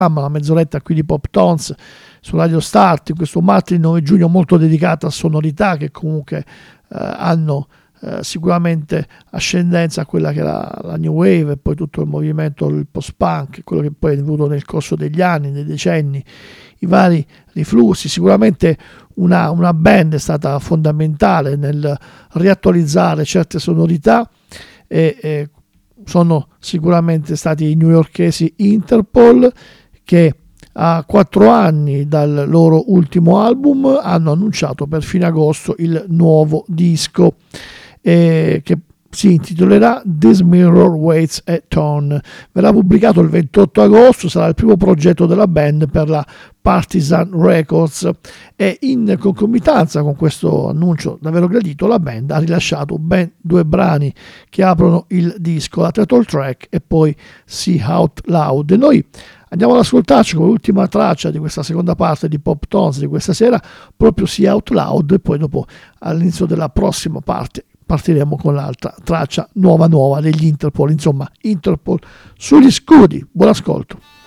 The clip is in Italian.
la mezz'oretta qui di Pop Tones su Radio Start, in questo martedì 9 giugno molto dedicato a sonorità che comunque hanno sicuramente ascendenza a quella che era la New Wave e poi tutto il movimento, il post-punk, quello che poi è venuto nel corso degli anni, dei decenni, i vari riflussi. Sicuramente una band è stata fondamentale nel riattualizzare certe sonorità e sono sicuramente stati i newyorkesi Interpol, che a 4 anni dal loro ultimo album hanno annunciato per fine agosto il nuovo disco che si intitolerà This Mirror Waits a Turn. Verrà pubblicato il 28 agosto, sarà il primo progetto della band per la Partisan Records, e in concomitanza con questo annuncio davvero gradito la band ha rilasciato ben 2 brani che aprono il disco, la title track e poi See Out Loud. E noi andiamo ad ascoltarci come ultima traccia di questa seconda parte di Pop Tones di questa sera proprio See Out Loud, e poi dopo all'inizio della prossima parte partiremo con l'altra traccia nuova degli Interpol. Insomma, Interpol sugli scudi. Buon ascolto.